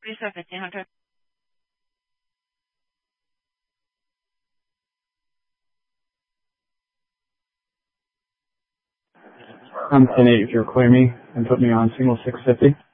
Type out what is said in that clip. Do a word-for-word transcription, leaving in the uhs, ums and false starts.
Reset fifteen hundred. I'm ten eight if you'll clear me and put me on signal six fifty.